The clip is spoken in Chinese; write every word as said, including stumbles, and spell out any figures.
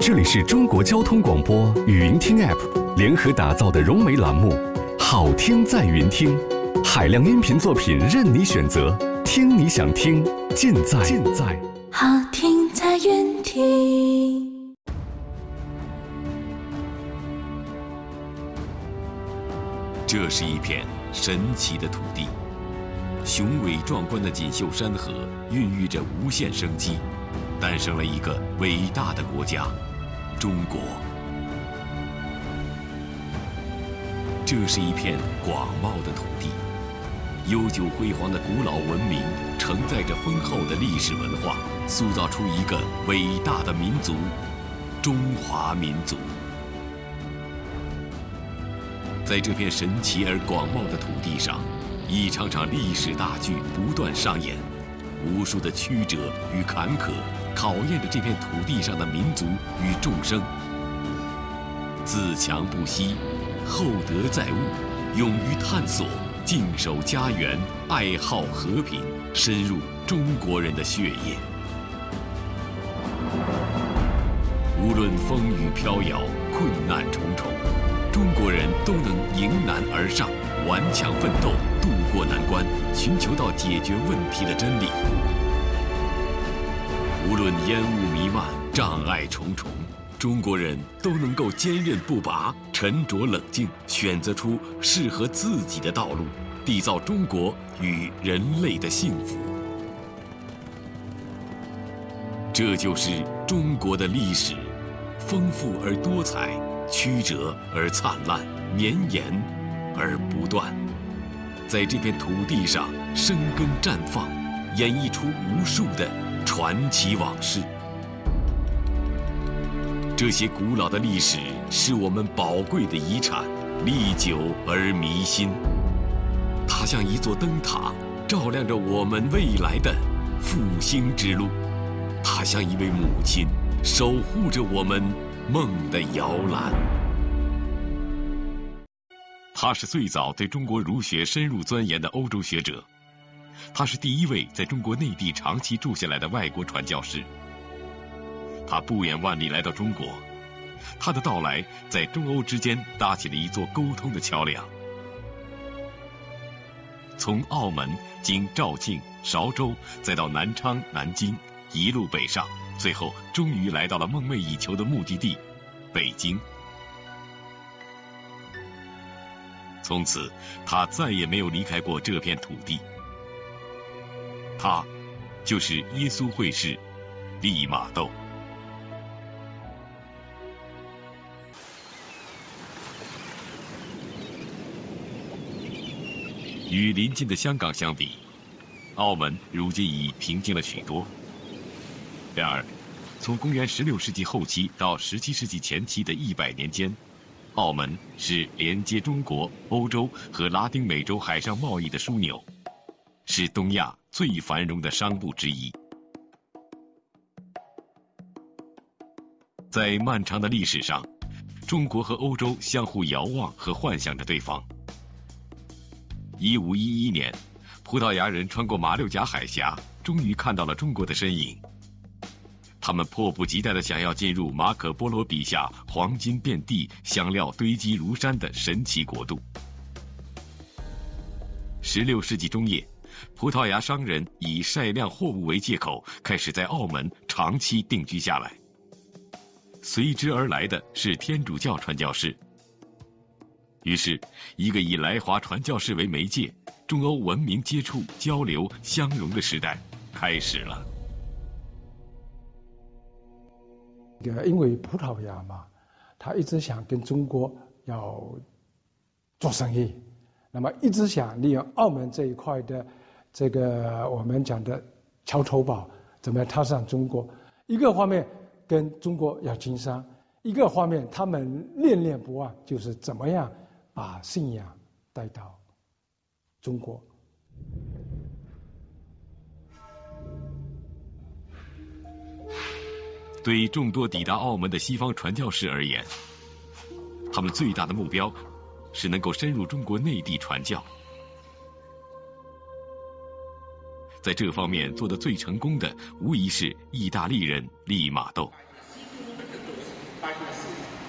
这里是中国交通广播语音听 App 联合打造的融媒栏目《好听在云听》，海量音频作品任你选择，听你想听，尽在尽在好听在云听。 这是一片神奇的土地，雄伟壮观的锦绣山河孕育着无限生机，诞生了一个伟大的国家——中国。这是一片广袤的土地，悠久辉煌的古老文明承载着丰厚的历史文化，塑造出一个伟大的民族——中华民族。在这片神奇而广袤的土地上，一场场历史大剧不断上演，无数的曲折与坎坷考验着这片土地上的民族与众生。自强不息，厚德载物，勇于探索，静守家园，爱好和平，深入中国人的血液。无论风雨飘摇，困难重重，中国人都能迎难而上，顽强奋斗，渡过难关，寻求到解决问题的真理。无论烟雾弥漫，障碍重重，中国人都能够坚韧不拔，沉着冷静，选择出适合自己的道路，缔造中国与人类的幸福。这就是中国的历史，丰富而多彩，曲折而灿烂，绵延而不断。在这片土地上生根绽放，演绎出无数的传奇往事。这些古老的历史是我们宝贵的遗产，历久而弥新。它像一座灯塔，照亮着我们未来的复兴之路。它像一位母亲，守护着我们梦的摇篮。他是最早对中国儒学深入钻研的欧洲学者，他是第一位在中国内地长期住下来的外国传教士。他不远万里来到中国，他的到来在中欧之间搭起了一座沟通的桥梁。从澳门经肇庆、韶州，再到南昌、南京，一路北上，最后终于来到了梦寐以求的目的地北京。从此他再也没有离开过这片土地。他就是耶稣会士利玛窦。与邻近的香港相比，澳门如今已平静了许多。然而，从公元十六世纪后期到十七世纪前期的一百年间，澳门是连接中国、欧洲和拉丁美洲海上贸易的枢纽，是东亚最繁荣的商埠之一。在漫长的历史上，中国和欧洲相互遥望和幻想着对方。一五一一年，葡萄牙人穿过马六甲海峡，终于看到了中国的身影。他们迫不及待地想要进入马可波罗笔下黄金遍地、香料堆积如山的神奇国度。十六世纪中叶，葡萄牙商人以晒量货物为借口，开始在澳门长期定居下来。随之而来的是天主教传教士。于是，一个以来华传教士为媒介，中欧文明接触、交流、相融的时代开始了。 因为葡萄牙嘛，他一直想跟中国要做生意，那么一直想利用澳门这一块的这个我们讲的桥头堡，怎么样踏上中国？一个方面跟中国要经商，一个方面他们念念不忘，就是怎么样把信仰带到中国。 对众多抵达澳门的西方传教士而言，他们最大的目标是能够深入中国内地传教。在这方面做得最成功的，无疑是意大利人利玛窦。 八九四年。